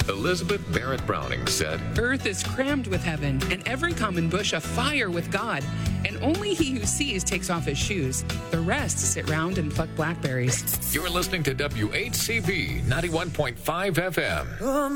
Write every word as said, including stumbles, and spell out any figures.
Elizabeth Barrett Browning said, Earth is crammed with heaven, and every common bush afire with God. And only he who sees takes off his shoes. The rest sit round and pluck blackberries. You're listening to W H C V ninety-one point five F M.